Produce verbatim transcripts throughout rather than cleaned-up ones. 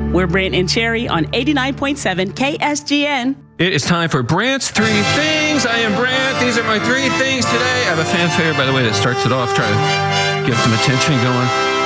We're Brant and Cherry on eighty-nine point seven K S G N. It is time for Brant's Three Things. I am Brant. These are my three things today. I have a fanfare, by the way, that starts it off. Try to get some attention going.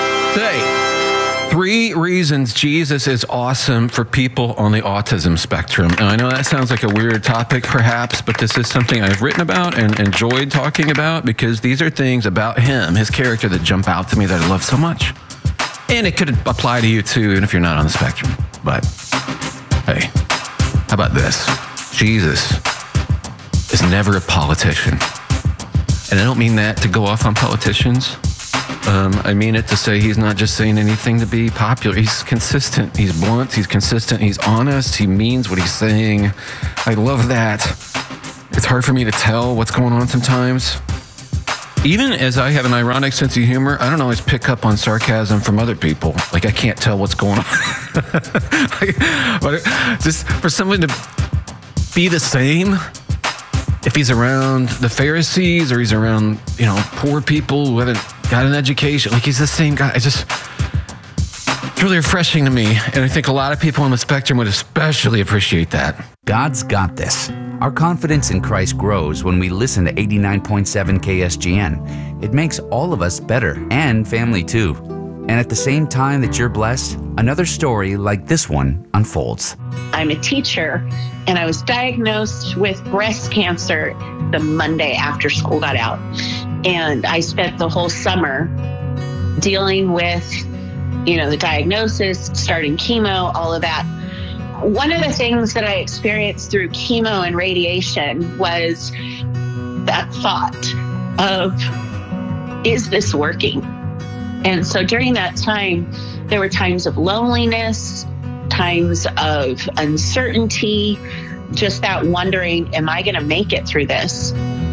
Today, three reasons Jesus is awesome for people on the autism spectrum. And I know that sounds like a weird topic, perhaps, but this is something I've written about and enjoyed talking about because these are things about him, his character, that jump out to me that I love so much. And it could apply to you, too, even if you're not on the spectrum. But, hey, how about this? Jesus is never a politician. And I don't mean that to go off on politicians. Um, I mean it to say he's not just saying anything to be popular. He's consistent. He's blunt. He's consistent. He's honest. He means what he's saying. I love that. It's hard for me to tell what's going on sometimes. Even as I have an ironic sense of humor, I don't always pick up on sarcasm from other people. Like, I can't tell what's going on. But just for someone to be the same, if he's around the Pharisees or he's around, you know, poor people who haven't got an education, like he's the same guy. It's just it's really refreshing to me. And I think a lot of people on the spectrum would especially appreciate that. God's got this. Our confidence in Christ grows when we listen to eighty-nine point seven K S G N. It makes all of us better and family too. And at the same time that you're blessed, another story like this one unfolds. I'm a teacher, and I was diagnosed with breast cancer the Monday after school got out. And I spent the whole summer dealing with, you know, the diagnosis, starting chemo, all of that. One of the things that I experienced through chemo and radiation was that thought of, is this working? And so during that time, there were times of loneliness, times of uncertainty, just that wondering, am I going to make it through this?